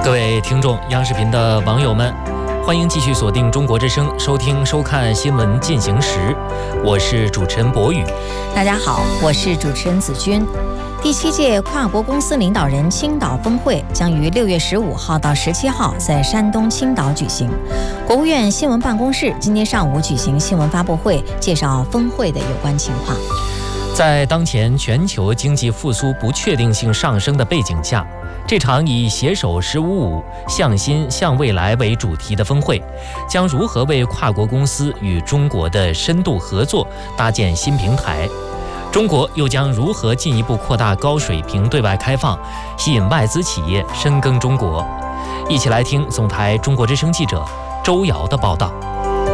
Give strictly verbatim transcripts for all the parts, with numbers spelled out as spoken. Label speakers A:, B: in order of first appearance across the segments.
A: 各位听众、央视频的网友们，欢迎继续锁定中国之声，收听收看新闻进行时。我是主持人博宇。
B: 大家好，我是主持人子君。第七届跨国公司领导人青岛峰会将于六月十五号到十七号在山东青岛举行。国务院新闻办公室今天上午举行新闻发布会，介绍峰会的有关情况。
A: 在当前全球经济复苏不确定性上升的背景下，这场以携手“十五五”向新向未来为主题的峰会，将如何为跨国公司与中国的深度合作搭建新平台？中国又将如何进一步扩大高水平对外开放，吸引外资企业深耕中国？一起来听总台中国之声记者周瑶的报道。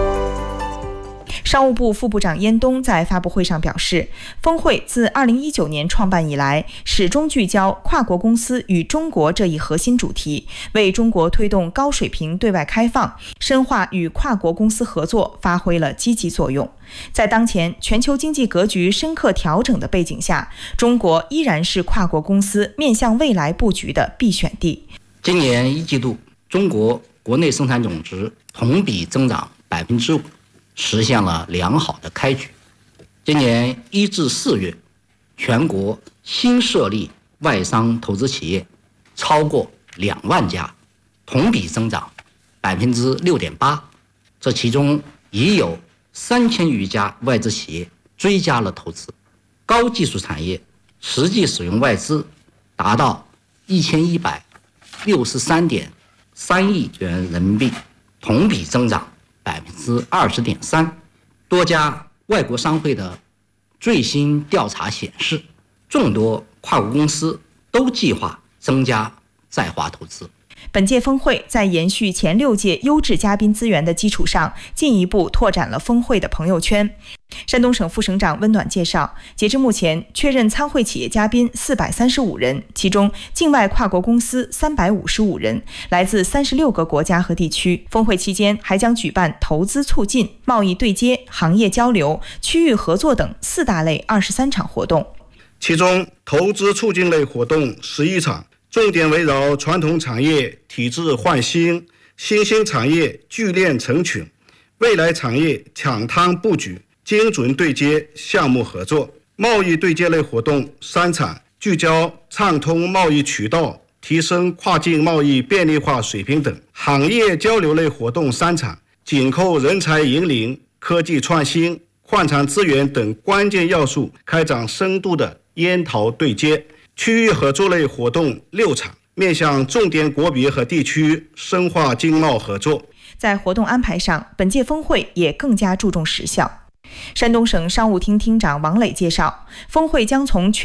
C: 商务部副部长燕东在发布会上表示，峰会自二零一九年创办以来，始终聚焦跨国公司与中国这一核心主题，为中国推动高水平对外开放、深化与跨国公司合作发挥了积极作用。在当前全球经济格局深刻调整的背景下，中国依然是跨国公司面向未来布局的必选地。
D: 今年一季度，中国国内生产总值同比增长百分之五。实现了良好的开局。今年一至四月，全国新设立外商投资企业超过两万家，同比增长百分之六点八。这其中已有三千余家外资企业追加了投资。高技术产业实际使用外资达到一千一百六十三点三亿元人民币，同比增长百分之二十点三。多家外国商会的最新调查显示，众多跨国公司都计划增加在华投资。
C: 本届峰会在延续前六届优质嘉宾资源的基础上，进一步拓展了峰会的朋友圈。山东省副省长温暖介绍，截至目前，确认参会企业嘉宾四百三十五人，其中境外跨国公司三百五十五人，来自三十六个国家和地区。峰会期间还将举办投资促进、贸易对接、行业交流、区域合作等四大类二十三场活动。
E: 其中，投资促进类活动十一场，重点围绕传统产业体制换新、新兴产业聚链成群、未来产业抢滩布局、精准对接项目合作。贸易对接类活动三场，聚焦畅通贸易渠道、提升跨境贸易便利化水平等。行业交流类活动三场，紧扣人才引领、科技创新、矿产资源等关键要素，开展深度的研讨对接。区域合作类活动六场，面向重点国别和地区深化经贸合作。
C: 在活动安排上，本届峰会也更加注重实效。山东省商务厅厅长王磊介绍，峰会将从全